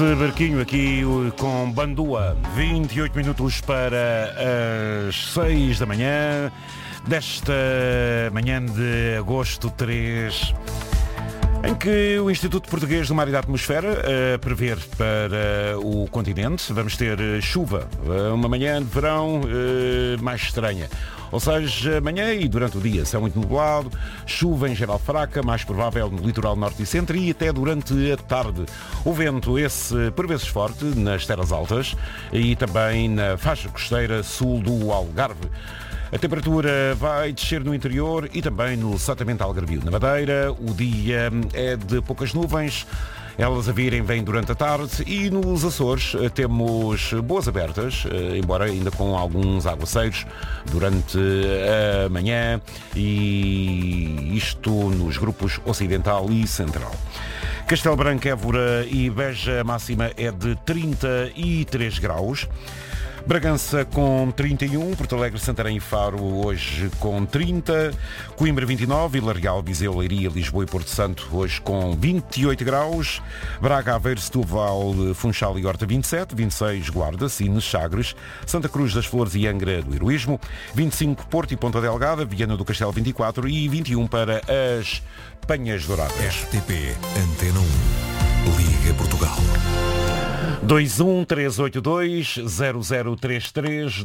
Barquinho aqui com Bandua, 28 minutos para as 6 da manhã, desta manhã de agosto 3, em que o Instituto Português do Mar e da Atmosfera prevê para o continente. Vamos ter chuva, uma manhã de verão mais estranha. Ou seja, amanhã e durante o dia céu muito nublado, chuva em geral fraca, mais provável no litoral norte e centro e até durante a tarde. O vento, esse por vezes forte nas terras altas e também na faixa costeira sul do Algarve. A temperatura vai descer no interior e também no Sotavento Algarvio. Na Madeira, o dia é de poucas nuvens. Elas a virem vêm durante a tarde e nos Açores temos boas abertas, embora ainda com alguns aguaceiros durante a manhã, e isto nos grupos ocidental e central. Castelo Branco, Évora e Beja, a máxima é de 33 graus. Bragança com 31, Porto Alegre, Santarém e Faro hoje com 30, Coimbra 29, Vila Real, Viseu, Leiria, Lisboa e Porto Santo hoje com 28 graus, Braga, Aveiro, Setúbal, Funchal e Horta 27, 26 Guarda, Sines, Sagres, Santa Cruz das Flores e Angra do Heroísmo, 25 Porto e Ponta Delgada, Viana do Castelo 24 e 21 para as Penhas Douradas. RTP Antena 1, Liga Portugal. 21382-0033,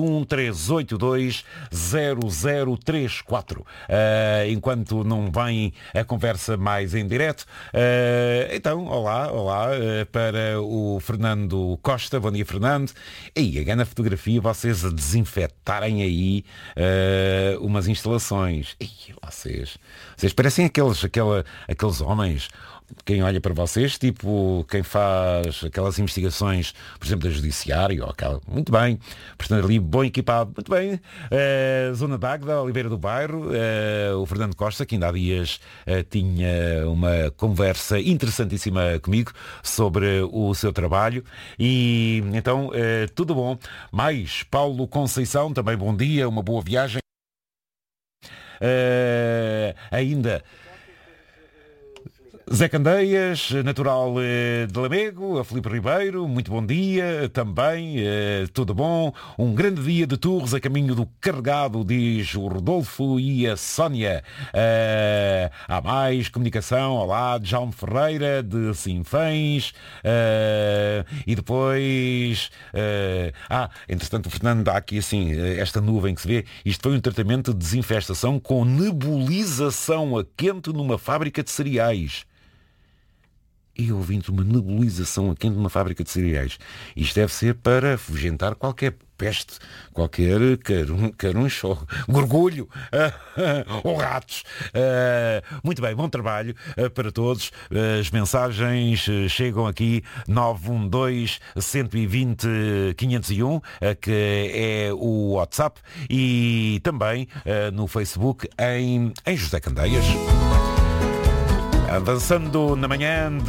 21382-0034. Enquanto não vem a conversa mais em direto, então, olá, para o Fernando Costa. Bom dia, Fernando. E a grande fotografia, vocês a desinfetarem aí umas instalações. E vocês parecem aqueles homens. Quem olha para vocês, tipo quem faz aquelas investigações, por exemplo, da Judiciário, ou aquela, muito bem, portanto ali bom equipado, muito bem, Zona de Águeda, Oliveira do Bairro, o Fernando Costa, que ainda há dias tinha uma conversa interessantíssima comigo sobre o seu trabalho, e então tudo bom. Mais Paulo Conceição, também bom dia, uma boa viagem. Ainda Zé Candeias, natural de Lamego, a Filipe Ribeiro, muito bom dia, também, tudo bom. Um grande dia de Torres a caminho do Carregado, diz o Rodolfo e a Sónia. Há mais comunicação, olá, de Jaume Ferreira, de Sinfãs, e depois, entretanto o Fernando dá aqui assim, esta nuvem que se vê, isto foi um tratamento de desinfestação com nebulização a quente numa fábrica de cereais. E ouvindo uma nebulização a quente numa fábrica de cereais. Isto deve ser para afugentar qualquer peste, qualquer caruncho, ou gorgulho, ou ratos. Muito bem, bom trabalho para todos. As mensagens chegam aqui 912-120-501, que é o WhatsApp, e também no Facebook em José Candeias. Avançando na manhã